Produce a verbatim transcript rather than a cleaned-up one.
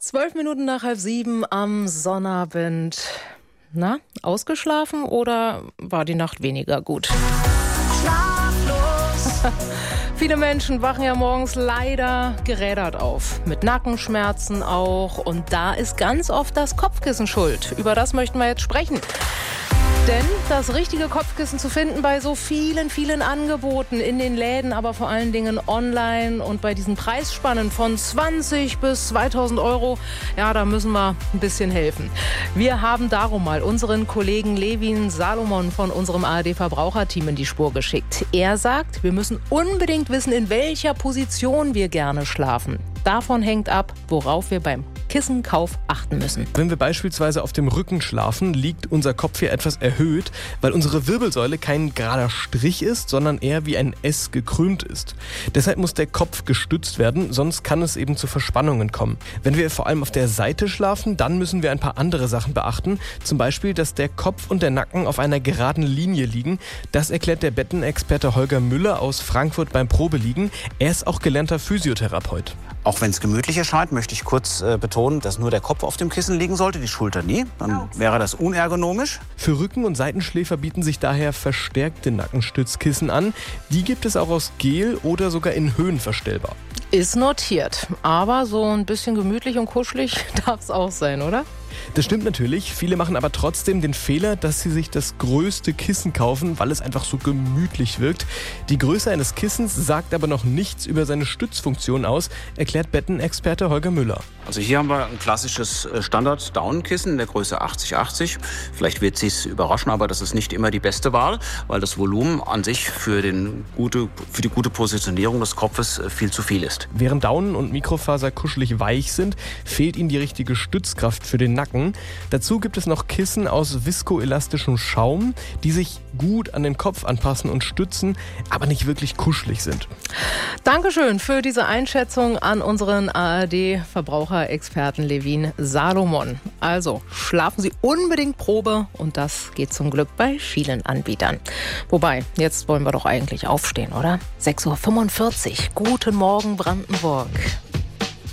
Zwölf Minuten nach halb sieben am Sonnabend. Na, ausgeschlafen oder war die Nacht weniger gut? Schlaflos. Viele Menschen wachen ja morgens leider gerädert auf. Mit Nackenschmerzen auch. Und da ist ganz oft das Kopfkissen schuld. Über das möchten wir jetzt sprechen. Denn das richtige Kopfkissen zu finden bei so vielen, vielen Angeboten in den Läden, aber vor allen Dingen online und bei diesen Preisspannen von zwanzig bis zweitausend Euro, ja, da müssen wir ein bisschen helfen. Wir haben darum mal unseren Kollegen Levin Salomon von unserem A R D-Verbraucherteam in die Spur geschickt. Er sagt, wir müssen unbedingt wissen, in welcher Position wir gerne schlafen. Davon hängt ab, worauf wir beim Kissenkauf achten müssen. Wenn wir beispielsweise auf dem Rücken schlafen, liegt unser Kopf hier etwas erhöht, weil unsere Wirbelsäule kein gerader Strich ist, sondern eher wie ein S gekrümmt ist. Deshalb muss der Kopf gestützt werden, sonst kann es eben zu Verspannungen kommen. Wenn wir vor allem auf der Seite schlafen, dann müssen wir ein paar andere Sachen beachten. Zum Beispiel, dass der Kopf und der Nacken auf einer geraden Linie liegen. Das erklärt der Bettenexperte Holger Müller aus Frankfurt beim Probeliegen. Er ist auch gelernter Physiotherapeut. Auch wenn es gemütlich erscheint, möchte ich kurz äh, betonen, dass nur der Kopf auf dem Kissen liegen sollte, die Schulter nie. Dann wäre das unergonomisch. Für Rücken- und Seitenschläfer bieten sich daher verstärkte Nackenstützkissen an. Die gibt es auch aus Gel oder sogar in Höhen verstellbar. Ist notiert. Aber so ein bisschen gemütlich und kuschelig darf es auch sein, oder? Das stimmt natürlich. Viele machen aber trotzdem den Fehler, dass sie sich das größte Kissen kaufen, weil es einfach so gemütlich wirkt. Die Größe eines Kissens sagt aber noch nichts über seine Stützfunktion aus, erklärt Bettenexperte Holger Müller. Also hier haben wir ein klassisches Standard-Daunenkissen in der Größe achtzig achtzig. Vielleicht wird Sie es überraschen, aber das ist nicht immer die beste Wahl, weil das Volumen an sich für, den gute, für die gute Positionierung des Kopfes viel zu viel ist. Während Daunen und Mikrofaser kuschelig weich sind, fehlt ihnen die richtige Stützkraft für den Nacken. Dazu gibt es noch Kissen aus viskoelastischem Schaum, die sich gut an den Kopf anpassen und stützen, aber nicht wirklich kuschelig sind. Dankeschön für diese Einschätzung an unseren A R D-Verbraucherexperten Levin Salomon. Also schlafen Sie unbedingt Probe und das geht zum Glück bei vielen Anbietern. Wobei, jetzt wollen wir doch eigentlich aufstehen, oder? sechs Uhr fünfundvierzig. Guten Morgen, Brandenburg.